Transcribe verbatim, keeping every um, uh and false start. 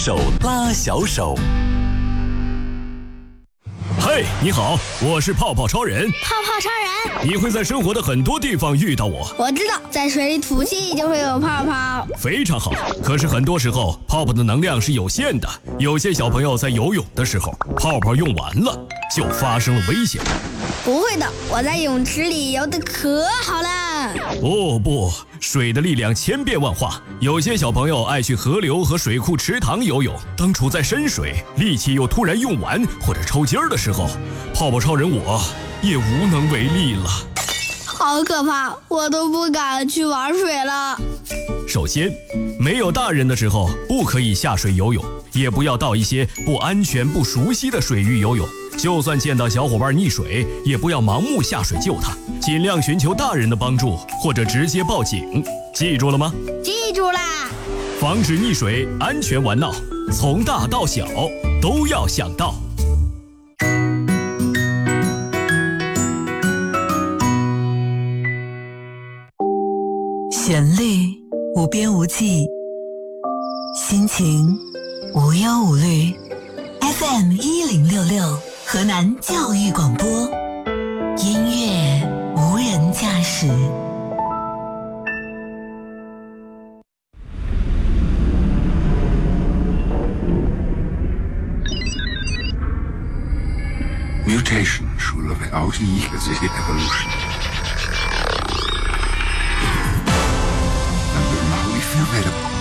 手拉小手。 嘿，你好，我是泡泡超人。 泡泡超人， 你会在生活的很多地方遇到我。 我知道，在水里吐气就会有泡泡。 非常好，可是很多时候泡泡的能量是有限的，有些小朋友在游泳的时候，泡泡用完了，就发生了危险。 不会的，我在泳池里游得可好了。 哦不，水的力量千变万化，有些小朋友爱去河流和水库池塘游泳，当处在深水，力气又突然用完或者抽筋儿的时候，泡泡超人我也无能为力了。 好可怕，我都不敢去玩水了。 首先，没有大人的时候不可以下水游泳，也不要到一些不安全不熟悉的水域游泳，就算见到小伙伴溺水，也不要盲目下水救他，尽量寻求大人的帮助，或者直接报警。记住了吗？ 记住啦！ 防止溺水，安全玩闹，从大到小都要想到。 旋律无边无际，心情无忧无虑。F M 一零六六河南教育广播，音乐无人驾驶。 Mutation 除了表示一个这些 evolution。And now we feel better.